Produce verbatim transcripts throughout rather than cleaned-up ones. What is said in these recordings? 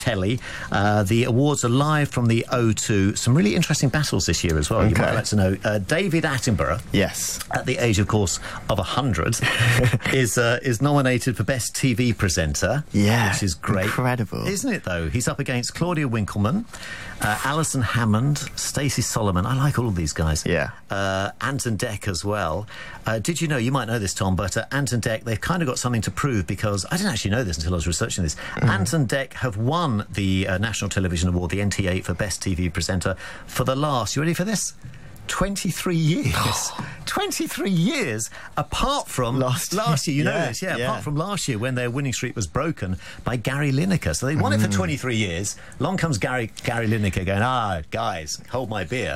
telly. Uh, the awards are live from the O two. Some really interesting battles this year as well. Okay. You might like to know. Uh, David Attenborough, yes, at the age, of course, of one hundred, is uh, is nominated for Best T V Presenter. Yeah, which is great. Incredible. Isn't it, though? He's up against Claudia Winkleman, uh, Alison Hammond, Stacey Solomon. I like all of these guys. Yeah. Uh, Anton Deck as well. Uh, did you know, you might know this, Tom, but uh, Anton Deck, they've kind of got something to prove, because I didn't actually know this until I was researching this. Mm. Anton Deck have won the uh, National Television Award, the N T A, for Best T V Presenter for the last, you ready for this? twenty-three years. twenty-three years, apart from last, last year. You yeah, know this, yeah, yeah. Apart from last year, when their winning streak was broken by Gary Lineker. So they won mm. it for twenty-three years. Along comes Gary Gary Lineker going, ah, guys, hold my beer.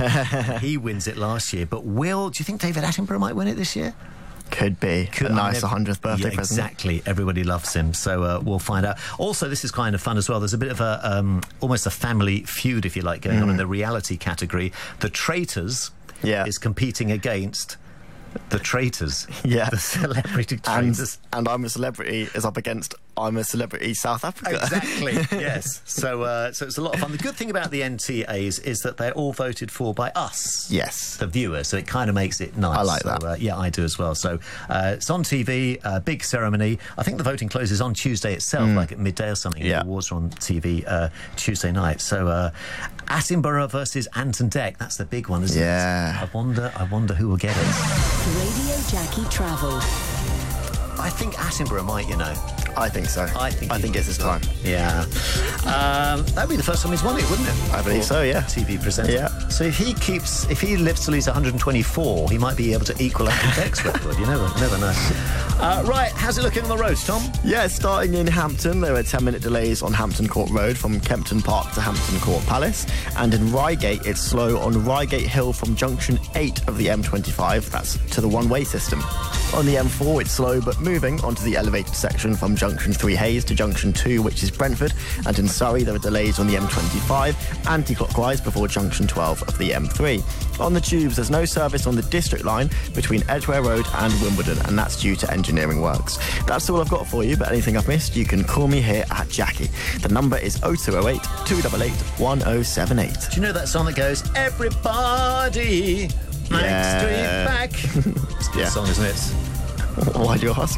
He wins it last year. But will, do you think David Attenborough might win it this year? Could be. Could, a nice one hundredth birthday yeah, present. Exactly. Everybody loves him. So uh, we'll find out. Also, this is kind of fun as well. There's a bit of a, um, almost a family feud, if you like, going mm. on in the reality category. The Traitors yeah. is competing against the Traitors. Yeah. The Celebrity Traitors. And, and I'm a Celebrity is up against I'm a Celebrity South Africa. Exactly, yes. So uh, so it's a lot of fun. The good thing about the N T As is that they're all voted for by us. Yes. The viewers, so it kind of makes it nice. I like so, that. Uh, yeah, I do as well. So uh, it's on T V, uh, big ceremony. I think the voting closes on Tuesday itself, mm. like at midday or something. Yeah. The awards are on T V uh, Tuesday night. So uh, Attenborough versus Anton Deck, that's the big one, isn't yeah. it? I wonder, I wonder who will get it. Radio Jackie Travel. I think Attenborough might, you know. I think so. I think, I think it's his time. Yeah. Um, that'd be the first time he's won it, wouldn't it? I believe so, yeah. T V presenter. Yeah. So if he keeps, if he lives till he's one hundred twenty-four, he might be able to equal Anton Deck's record. You never, never know. Uh, right, how's it looking on the roads, Tom? Yeah, starting in Hampton, there were ten minute delays on Hampton Court Road from Kempton Park to Hampton Court Palace. And in Reigate, it's slow on Reigate Hill from junction eight of the M twenty-five. That's to the one-way system. On the M four, it's slow but moving onto the elevated section from junction three Hayes to junction two, which is Brentford. And in Surrey, there are delays on the M twenty-five, anti-clockwise before junction twelve of the M three. On the tubes, there's no service on the District Line between Edgware Road and Wimbledon, and that's due to engineering works. That's all I've got for you, but anything I've missed, you can call me here at Jackie. The number is oh two oh eight, two eight eight, one oh seven eight. Do you know that song that goes, everybody, Mike yeah. Street back? It's a good yeah. song, isn't it? Why do you ask?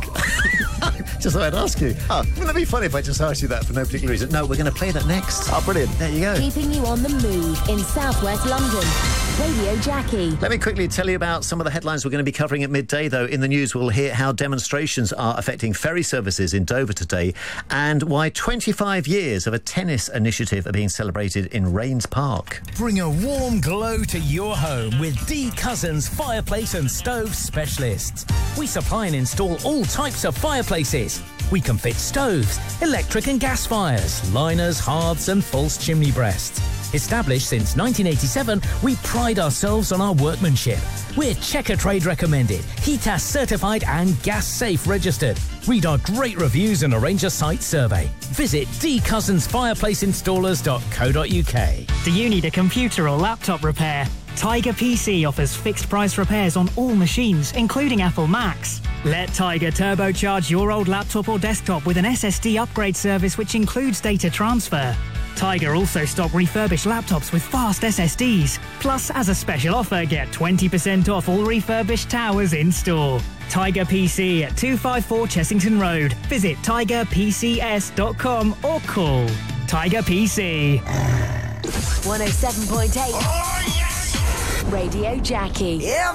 Just thought I'd ask you. Oh, wouldn't that be funny if I just asked you that for no particular reason? No, we're going to play that next. Oh, brilliant. There you go. Keeping you on the move in southwest London. Radio Jackie. Let me quickly tell you about some of the headlines we're going to be covering at midday, though. In the news, we'll hear how demonstrations are affecting ferry services in Dover today, and why twenty-five years of a tennis initiative are being celebrated in Rains Park. Bring a warm glow to your home with D. Cousins Fireplace and Stove Specialists. We supply and install all types of fireplaces. We can fit stoves, electric and gas fires, liners, hearths and false chimney breasts. Established since nineteen eighty-seven, we pride ourselves on our workmanship. We're Checker Trade recommended, Heatas certified and Gas Safe registered. Read our great reviews and arrange a site survey. Visit d cousins fireplace installers dot co dot uk. Do you need a computer or laptop repair? Tiger P C offers fixed price repairs on all machines, including Apple Macs. Let Tiger turbocharge your old laptop or desktop with an S S D upgrade service which includes data transfer. Tiger also stock refurbished laptops with fast S S Ds. Plus, as a special offer, get twenty percent off all refurbished towers in store. Tiger P C at two fifty-four Chessington Road. Visit tiger p c s dot com or call Tiger P C. one oh seven point eight. Oh, yes! Radio Jackie. Yeah,